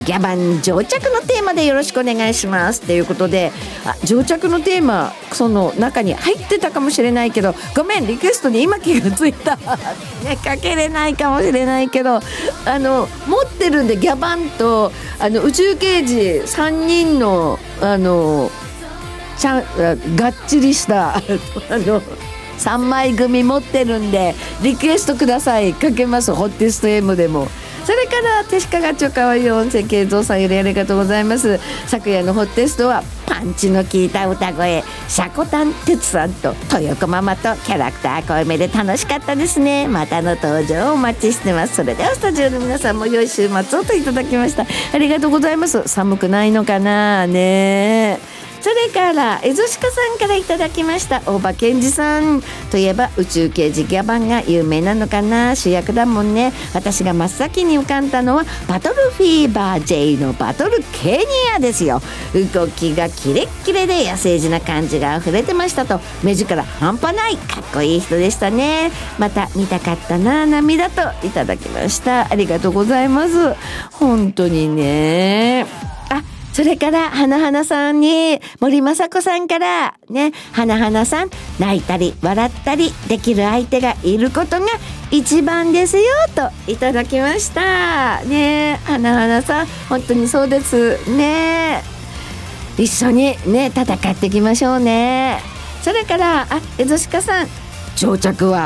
ギャバン定着のテーマでよろしくお願いしますということで、定着のテーマその中に入ってたかもしれないけど、ごめんリクエストに今気がついたね、かけれないかもしれないけど、持ってるんでギャバンと宇宙刑事3人のがっちりした3枚組持ってるんでリクエストください。かけます。ホッテスト M でも。それから手鹿ガチョかわいい温泉慶三さんよりありがとうございます。昨夜のホッテストはパンチの効いた歌声、シャコタン哲さんと豊子ママとキャラクター濃いめで楽しかったですね。またの登場をお待ちしてます。それではスタジオの皆さんも良い週末をといただきました。ありがとうございます。寒くないのかなね。それからエゾシカさんからいただきました。大場健二さんといえば宇宙刑事ギャバンが有名なのかな、主役だもんね。私が真っ先に浮かんだのはバトルフィーバー J のバトルケニアですよ。動きがキレッキレで野生児な感じが溢れてましたと、目力半端ないかっこいい人でしたね。また見たかったな涙といただきました。ありがとうございます。本当にね。それから花々さんに森雅子さんからね、花々さん泣いたり笑ったりできる相手がいることが一番ですよといただきましたね。花々さん本当にそうですね。一緒にね戦っていきましょうね。それからエゾシカさん、定着は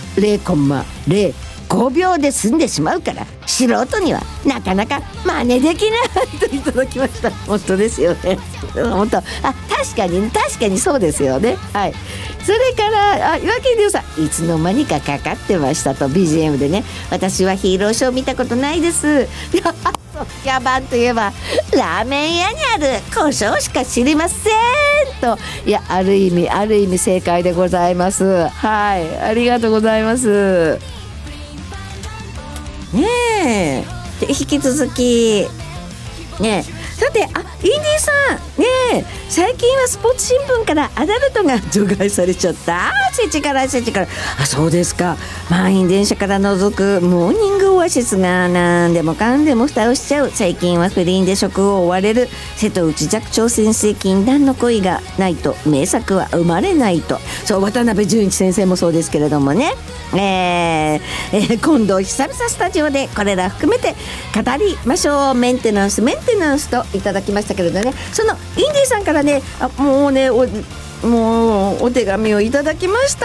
0,05 秒で済んでしまうから素人にはなかなか真似できないといただきました。本当ですよね。本当確かにそうですよね。はい。それから岩切亮さん、いつの間にかかかってましたと BGM でね。私はヒーローショー見たことないです。ギャバンといえばラーメン屋にある胡椒しか知りませんと。いや、ある意味正解でございます。はい、ありがとうございますね。えで引き続きね、さてインディさんね、最近はスポーツ新聞からアダルトが除外されちゃった。設置からそうですか。満員電車から覗くモーニングオアシスが何でもかんでも蓋をしちゃう。最近は不倫で職を追われる瀬戸内寂聴先生、禁断の恋がないと名作は生まれないと。そう、渡辺淳一先生もそうですけれどもね、今度久々スタジオでこれら含めて語りましょう。メンテナンスといただきましたけれどね、そのインディさんからね、もうお手紙をいただきました。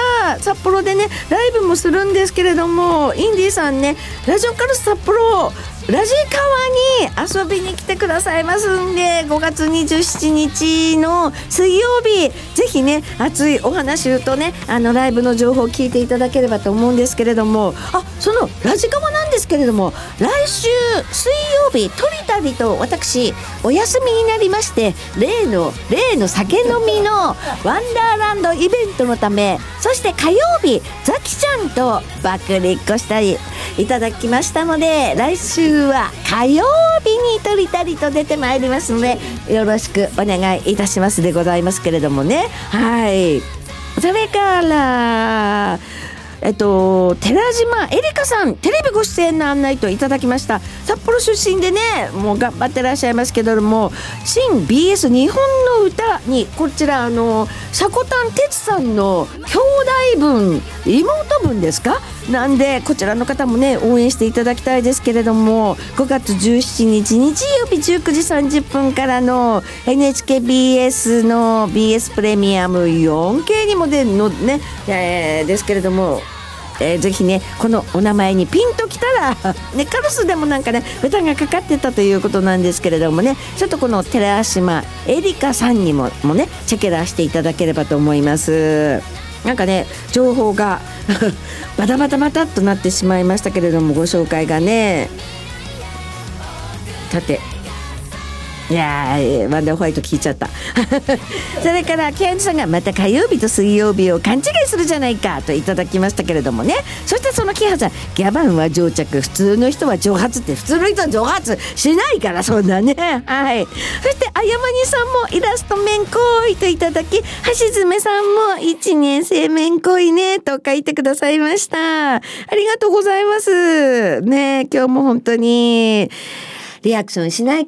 札幌でねライブもするんですけれども、インディさんね、ラジオカルス札幌ラジカワに遊びに来てくださいますんで、5月27日の水曜日ぜひね熱いお話とねライブの情報を聞いていただければと思うんですけれども、そのラジカワなんですけれども、来週水曜日トリタリと私お休みになりまして、例の酒飲みのワンダーランドイベントのため、そして火曜日ザキちゃんとバクリッコしたりいただきましたので、来週は火曜日にトリタリと出てまいりますのでよろしくお願いいたしますでございますけれどもね。はい。それから寺島エリカさん、テレビご出演の案内といただきました。札幌出身でねもう頑張ってらっしゃいますけども、新 BS 日本の歌にこちらシャコタン哲さんの兄弟分妹分ですかなんで、こちらの方もね応援していただきたいですけれども、5月17日日曜日19時30分からの NHKBS の BS プレミアム 4K にも出るのね、ですけれども、ぜひねこのお名前にピンときたらね、カルスでもなんかね歌がかかってたということなんですけれどもね、ちょっとこの寺島エリカさんにもねチェケラしていただければと思います。なんかね情報がバタっとなってしまいましたけれども、ご紹介がね、さていやーワンダーホワイト聞いちゃったそれからケンジさんがまた火曜日と水曜日を勘違いするじゃないかといただきましたけれどもね。そしてそのキハさん、ギャバンは定着、普通の人は蒸発って、普通の人は蒸発しないからそんなね。はい。そしてあやまにさんもイラストめんこいといただき、橋爪さんも1年生めんこいねと書いてくださいました。ありがとうございますね。今日も本当にリアクションしない